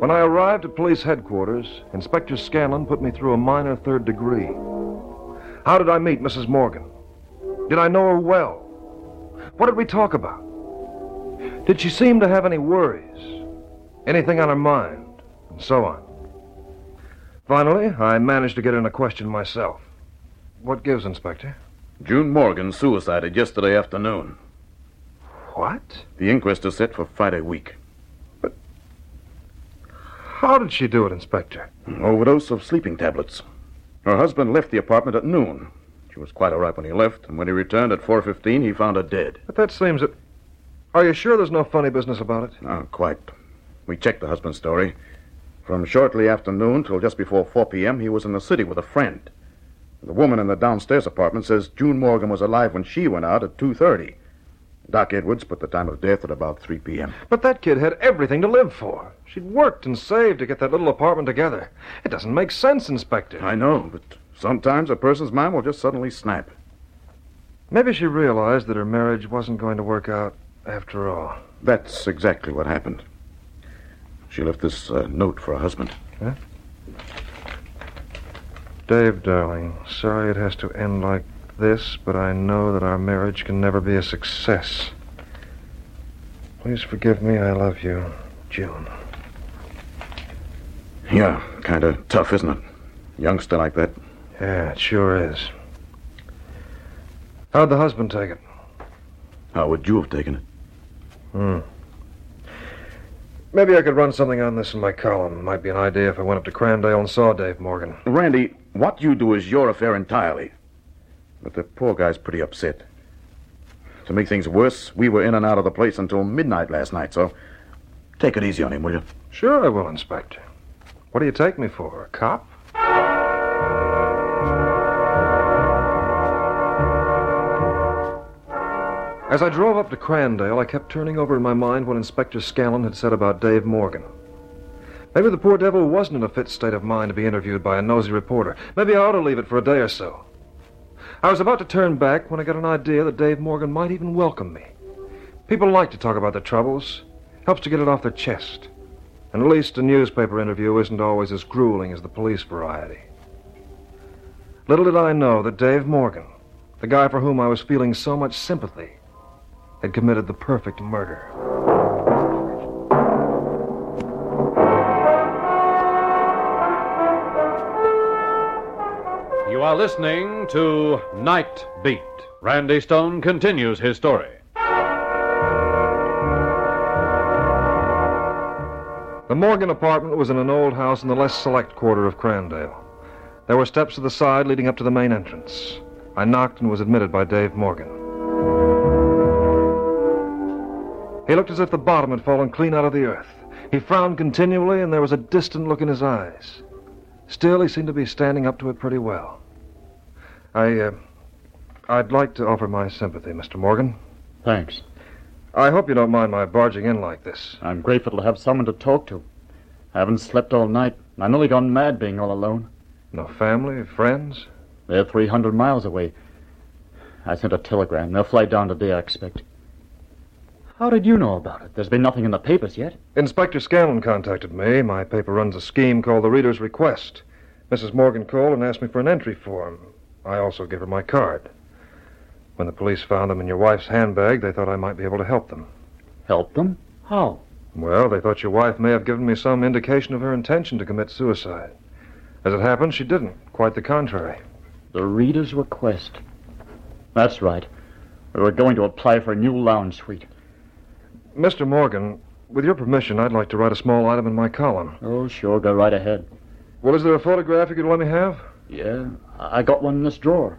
When I arrived at police headquarters, Inspector Scanlon put me through a minor third degree. How did I meet Mrs. Morgan? Did I know her well? What did we talk about? Did she seem to have any worries? Anything on her mind? And so on. Finally, I managed to get in a question myself. What gives, Inspector? June Morgan suicided yesterday afternoon. What? The inquest is set for Friday week. How did she do it, Inspector? Overdose of sleeping tablets. Her husband left the apartment at noon. She was quite all right when he left, and when he returned at 4:15, he found her dead. But that seems that... Are you sure there's no funny business about it? No, quite. We checked the husband's story. From shortly after noon till just before 4 p.m., he was in the city with a friend. The woman in the downstairs apartment says June Morgan was alive when she went out at 2:30. Doc Edwards put the time of death at about 3 p.m. But that kid had everything to live for. She'd worked and saved to get that little apartment together. It doesn't make sense, Inspector. I know, but sometimes a person's mind will just suddenly snap. Maybe she realized that her marriage wasn't going to work out after all. That's exactly what happened. She left this note for her husband. Huh? Dave, darling, sorry it has to end like this, but I know that our marriage can never be a success. Please forgive me. I love you, June. Yeah, kind of tough, isn't it? Youngster like that. Yeah, it sure is. How'd the husband take it? How would you have taken it? Maybe I could run something on this in my column. Might be an idea if I went up to Crandale and saw Dave Morgan. Randy, what you do is your affair entirely. But the poor guy's pretty upset. To make things worse, we were in and out of the place until midnight last night, so take it easy on him, will you? Sure I will, Inspector. What do you take me for, a cop? As I drove up to Crandale, I kept turning over in my mind what Inspector Scanlon had said about Dave Morgan. Maybe the poor devil wasn't in a fit state of mind to be interviewed by a nosy reporter. Maybe I ought to leave it for a day or so. I was about to turn back when I got an idea that Dave Morgan might even welcome me. People like to talk about their troubles. Helps to get it off their chest. And at least a newspaper interview isn't always as grueling as the police variety. Little did I know that Dave Morgan, the guy for whom I was feeling so much sympathy, had committed the perfect murder. You are listening to Night Beat. Randy Stone continues his story. The Morgan apartment was in an old house in the less select quarter of Crandale. There were steps to the side leading up to the main entrance. I knocked and was admitted by Dave Morgan. He looked as if the bottom had fallen clean out of the earth. He frowned continually, and there was a distant look in his eyes. Still, he seemed to be standing up to it pretty well. I'd like to offer my sympathy, Mr. Morgan. Thanks. I hope you don't mind my barging in like this. I'm grateful to have someone to talk to. I haven't slept all night. I'm nearly gone mad being all alone. No family, friends? They're 300 miles away. I sent a telegram. They'll fly down today, I expect. How did you know about it? There's been nothing in the papers yet. Inspector Scanlon contacted me. My paper runs a scheme called the Reader's Request. Mrs. Morgan called and asked me for an entry form. I also gave her my card. When the police found them in your wife's handbag, they thought I might be able to help them. Help them? How? Well, they thought your wife may have given me some indication of her intention to commit suicide. As it happened, she didn't. Quite the contrary. The Reader's Request. That's right. We were going to apply for a new lounge suite. Mr. Morgan, with your permission, I'd like to write a small item in my column. Oh, sure. Go right ahead. Well, is there a photograph you could let me have? Yeah, I got one in this drawer.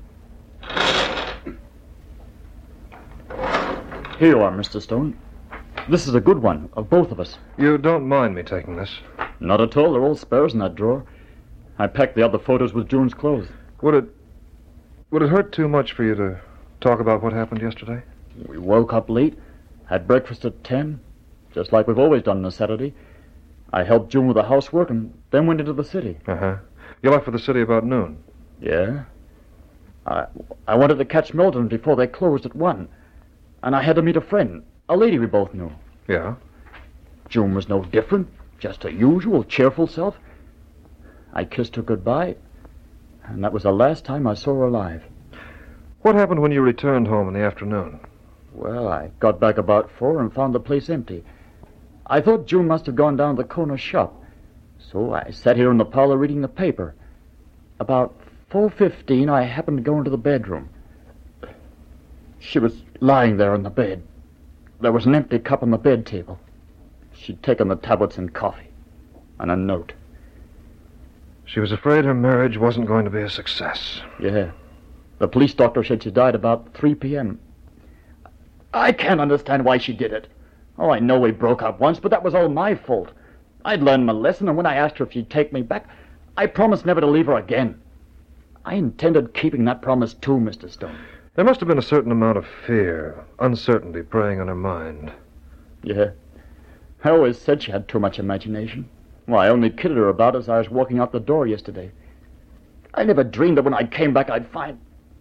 Here you are, Mr. Stone. This is a good one, of both of us. You don't mind me taking this? Not at all. They're all spares in that drawer. I packed the other photos with June's clothes. Would it hurt too much for you to talk about what happened yesterday? We woke up late, had breakfast at 10, just like we've always done on a Saturday. I helped June with the housework and then went into the city. Uh-huh. You left for the city about noon? Yeah. I wanted to catch Milton before they closed at 1. And I had to meet a friend, a lady we both knew. Yeah? June was no different. Just her usual cheerful self. I kissed her goodbye, and that was the last time I saw her alive. What happened when you returned home in the afternoon? Well, I got back about 4 and found the place empty. I thought June must have gone down to the corner shop, so I sat here in the parlor reading the paper. About 4:15, I happened to go into the bedroom. She was lying there on the bed. There was an empty cup on the bed table. She'd taken the tablets and coffee, and a note. She was afraid her marriage wasn't going to be a success. Yeah. The police doctor said she died about 3 p.m. I can't understand why she did it. Oh, I know we broke up once, but that was all my fault. I'd learned my lesson, and when I asked her if she'd take me back, I promised never to leave her again. I intended keeping that promise too, Mr. Stone. There must have been a certain amount of fear, uncertainty preying on her mind. Yeah. I always said she had too much imagination. Well, I only kidded her about it as I was walking out the door yesterday. I never dreamed that when I came back I'd find...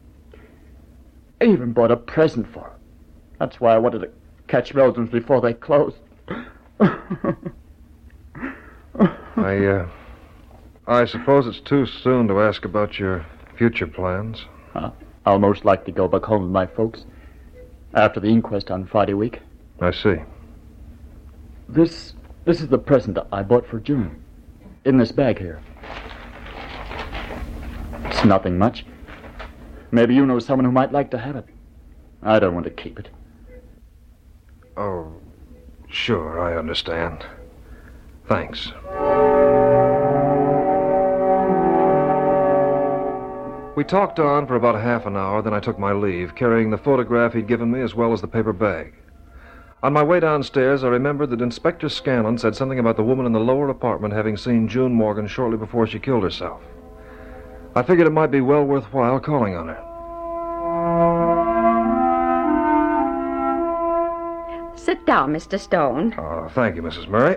I even bought a present for her. That's why I wanted to catch Meldrums before they closed. I suppose it's too soon to ask about your future plans. I'll most likely go back home with my folks after the inquest on Friday week. I see. This is the present I bought for June. In this bag here. It's nothing much. Maybe you know someone who might like to have it. I don't want to keep it. Oh, sure, I understand. Thanks. We talked on for about half an hour, then I took my leave, carrying the photograph he'd given me as well as the paper bag. On my way downstairs, I remembered that Inspector Scanlon said something about the woman in the lower apartment having seen June Morgan shortly before she killed herself. I figured it might be well worthwhile calling on her. Sit down, Mr. Stone. Oh, thank you, Mrs. Murray.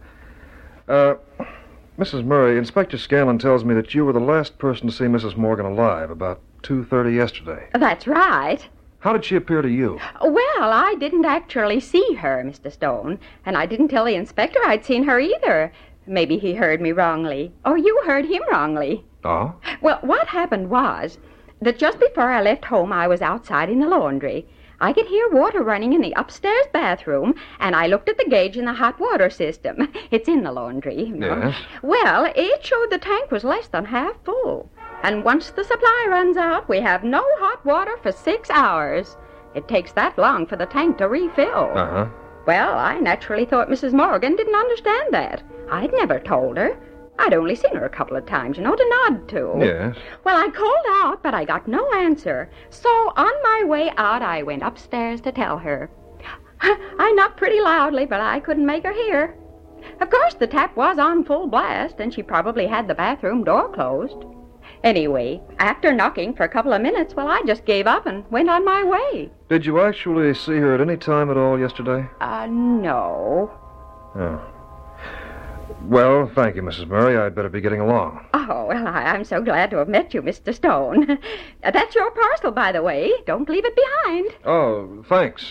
Mrs. Murray, Inspector Scanlon tells me that you were the last person to see Mrs. Morgan alive about 2:30 yesterday. That's right. How did she appear to you? Well, I didn't actually see her, Mr. Stone, and I didn't tell the inspector I'd seen her either. Maybe he heard me wrongly, or you heard him wrongly. Oh? Well, what happened was that just before I left home, I was outside in the laundry. I could hear water running in the upstairs bathroom, and I looked at the gauge in the hot water system. It's in the laundry, you know. Yes. Well, it showed the tank was less than half full. And once the supply runs out, we have no hot water for 6 hours. It takes that long for the tank to refill. Uh-huh. Well, I naturally thought Mrs. Morgan didn't understand that. I'd never told her. I'd only seen her a couple of times, to nod to. Yes. Well, I called out, but I got no answer. So on my way out, I went upstairs to tell her. I knocked pretty loudly, but I couldn't make her hear. Of course, the tap was on full blast, and she probably had the bathroom door closed. Anyway, after knocking for a couple of minutes, well, I just gave up and went on my way. Did you actually see her at any time at all yesterday? No. Oh. Well, thank you, Mrs. Murray. I'd better be getting along. Oh, well, I'm so glad to have met you, Mr. Stone. That's your parcel, by the way. Don't leave it behind. Oh, thanks.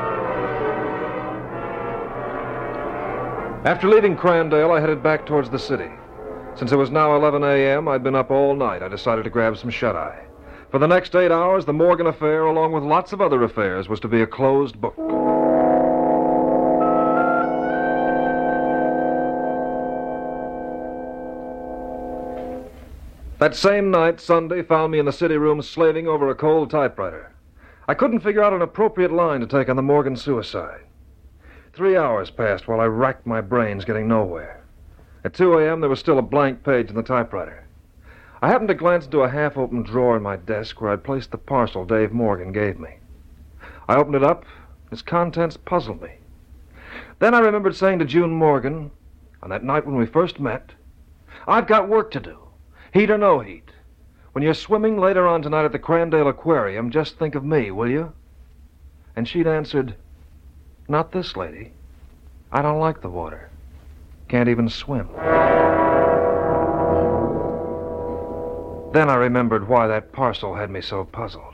After leaving Crandale, I headed back towards the city. Since it was now 11 a.m., I'd been up all night. I decided to grab some shut-eye. For the next 8 hours, the Morgan affair, along with lots of other affairs, was to be a closed book. That same night, Sunday, found me in the city room slaving over a cold typewriter. I couldn't figure out an appropriate line to take on the Morgan suicide. 3 hours passed while I racked my brains getting nowhere. At 2 a.m., there was still a blank page in the typewriter. I happened to glance into a half-open drawer in my desk where I'd placed the parcel Dave Morgan gave me. I opened it up. Its contents puzzled me. Then I remembered saying to June Morgan, on that night when we first met, "I've got work to do. Heat or no heat. When you're swimming later on tonight at the Crandale Aquarium, just think of me, will you?" And she'd answered, "Not this lady. I don't like the water. Can't even swim." Then I remembered why that parcel had me so puzzled.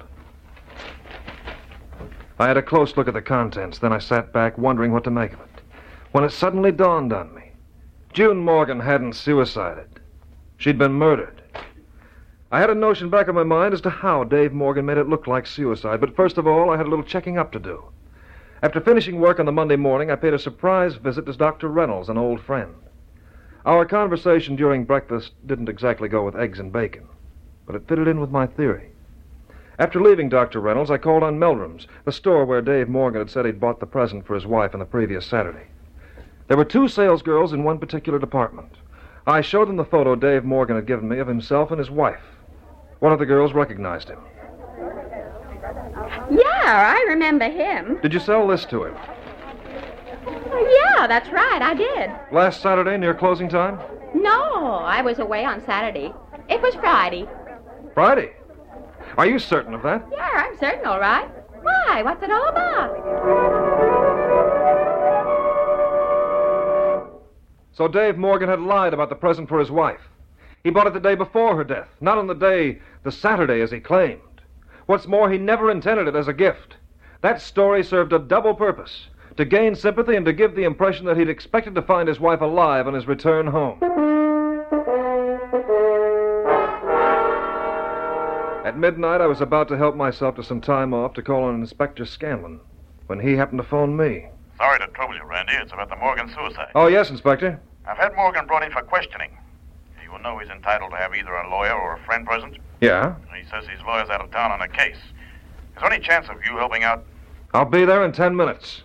I had a close look at the contents, then I sat back wondering what to make of it. When it suddenly dawned on me, June Morgan hadn't suicided. She'd been murdered. I had a notion back in my mind as to how Dave Morgan made it look like suicide, but first of all, I had a little checking up to do. After finishing work on the Monday morning, I paid a surprise visit to Dr. Reynolds, an old friend. Our conversation during breakfast didn't exactly go with eggs and bacon, but it fitted in with my theory. After leaving Dr. Reynolds, I called on Meldrum's, the store where Dave Morgan had said he'd bought the present for his wife on the previous Saturday. There were 2 salesgirls in one particular department. I showed them the photo Dave Morgan had given me of himself and his wife. One of the girls recognized him. Yeah, I remember him. Did you sell this to him? Yeah, that's right, I did. Last Saturday near closing time? No, I was away on Saturday. It was Friday. Friday? Are you certain of that? Yeah, I'm certain, all right. Why? What's it all about? So Dave Morgan had lied about the present for his wife. He bought it the day before her death, not on the Saturday as he claimed. What's more, he never intended it as a gift. That story served a double purpose, to gain sympathy and to give the impression that he'd expected to find his wife alive on his return home. At midnight, I was about to help myself to some time off to call on Inspector Scanlon, when he happened to phone me. Sorry to trouble you, Randy. It's about the Morgan suicide. Oh, yes, Inspector. I've had Morgan brought in for questioning. You will know he's entitled to have either a lawyer or a friend present. Yeah? He says his lawyer's out of town on a case. Is there any chance of you helping out? I'll be there in 10 minutes.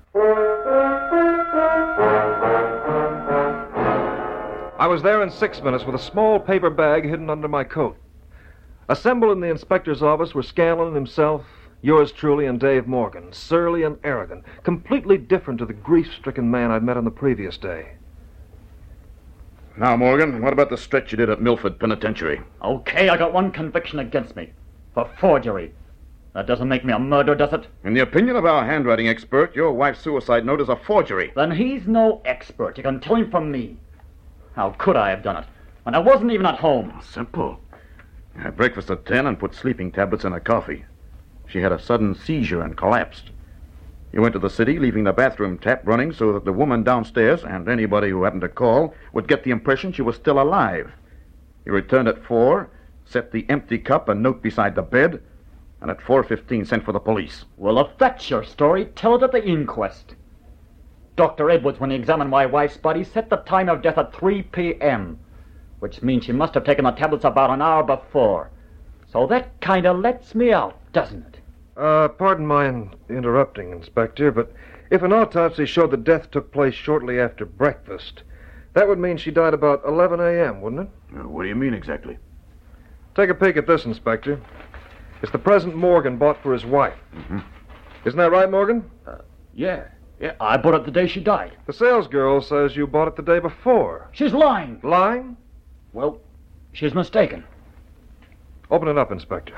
I was there in 6 minutes with a small paper bag hidden under my coat. Assembled in the inspector's office were Scanlon himself, yours truly, and Dave Morgan, surly and arrogant, completely different to the grief-stricken man I'd met on the previous day. Now, Morgan, what about the stretch you did at Milford Penitentiary? Okay, I got 1 conviction against me. For forgery. That doesn't make me a murderer, does it? In the opinion of our handwriting expert, your wife's suicide note is a forgery. Then he's no expert. You can tell him from me. How could I have done it? When I wasn't even at home. Simple. I had breakfast at 10 and put sleeping tablets in her coffee. She had a sudden seizure and collapsed. You went to the city, leaving the bathroom tap running so that the woman downstairs and anybody who happened to call would get the impression she was still alive. You returned at 4, set the empty cup and note beside the bed, and at 4:15 sent for the police. Well, if that's your story, tell it at the inquest. Dr. Edwards, when he examined my wife's body, set the time of death at 3 p.m., which means she must have taken the tablets about an hour before. So that kind of lets me out, doesn't it? Pardon my interrupting, Inspector, but if an autopsy showed the death took place shortly after breakfast, that would mean she died about 11 a.m., wouldn't it? What do you mean exactly? Take a peek at this, Inspector. It's the present Morgan bought for his wife. Mm-hmm. Isn't that right, Morgan? Yeah, I bought it the day she died. The salesgirl says you bought it the day before. She's lying. Lying? Well, she's mistaken. Open it up, Inspector.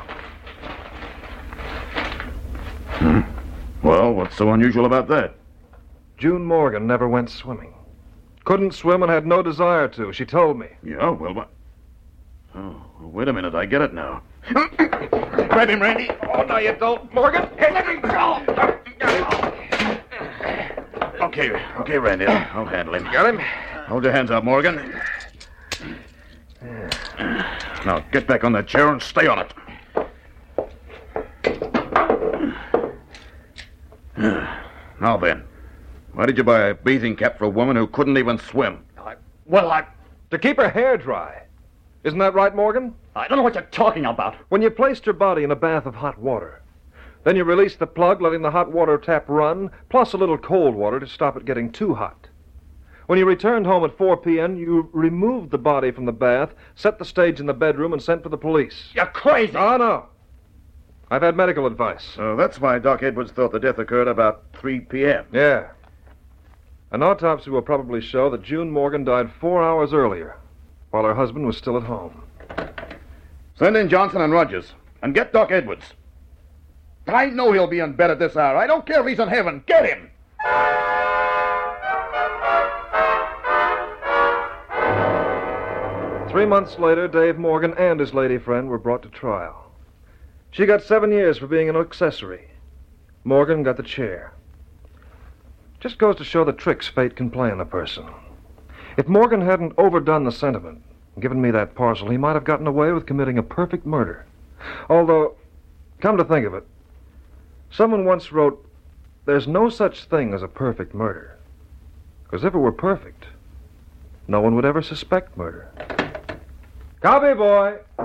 Well, what's so unusual about that? June Morgan never went swimming. Couldn't swim and had no desire to, she told me. Yeah, well, what? Oh, wait a minute, I get it now. Grab him, Randy. Oh, no, you don't, Morgan. Hey, let me go. Okay, Randy, I'll handle him. Got him? Hold your hands up, Morgan. Now, get back on that chair and stay on it. Now then, why did you buy a bathing cap for a woman who couldn't even swim? To keep her hair dry. Isn't that right, Morgan? I don't know what you're talking about. When you placed her body in a bath of hot water, then you released the plug, letting the hot water tap run, plus a little cold water to stop it getting too hot. When you returned home at 4 p.m., you removed the body from the bath, set the stage in the bedroom, and sent for the police. You're crazy. Oh, no. I've had medical advice. So that's why Doc Edwards thought the death occurred about 3 p.m. Yeah. An autopsy will probably show that June Morgan died 4 hours earlier, while her husband was still at home. Send in Johnson and Rogers, and get Doc Edwards. I know he'll be in bed at this hour. I don't care if he's in heaven. Get him! Three months later, Dave Morgan and his lady friend were brought to trial. She got 7 years for being an accessory. Morgan got the chair. Just goes to show the tricks fate can play on a person. If Morgan hadn't overdone the sentiment and given me that parcel, he might have gotten away with committing a perfect murder. Although, come to think of it, someone once wrote, "There's no such thing as a perfect murder. Because if it were perfect, no one would ever suspect murder." Copy, boy.